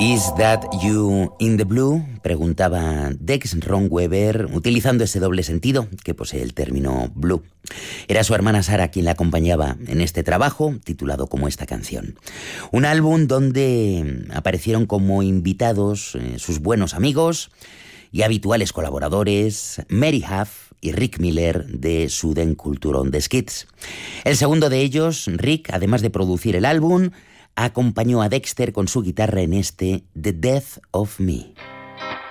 ¿Is that you in the blue? Preguntaba Dex Romweber, utilizando ese doble sentido que posee el término blue. Era su hermana Sara quien la acompañaba en este trabajo, titulado como esta canción. Un álbum donde aparecieron como invitados sus buenos amigos y habituales colaboradores, Mary Huff y Rick Miller de Sudden Culture on the Skids. El segundo de ellos, Rick, además de producir el álbum, acompañó a Dexter con su guitarra en este The Death of Me.